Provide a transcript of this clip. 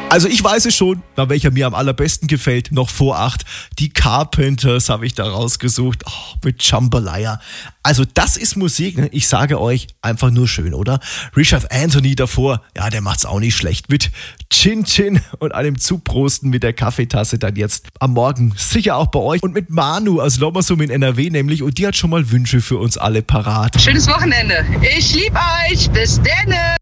Also ich weiß es schon, na, welcher mir am allerbesten gefällt, noch vor 8. Die Carpenters habe ich da rausgesucht, mit Jambalaya. Also das ist Musik, ne? Ich sage euch, einfach nur schön, oder? Richard Anthony davor, ja, der macht's auch nicht schlecht. Mit Chin Chin und einem Zuprosten mit der Kaffeetasse dann jetzt am Morgen. Sicher auch bei euch. Und mit Manu aus Lommersum in NRW nämlich. Und die hat schon mal Wünsche für uns alle parat. Schönes Wochenende. Ich lieb euch. Bis denne.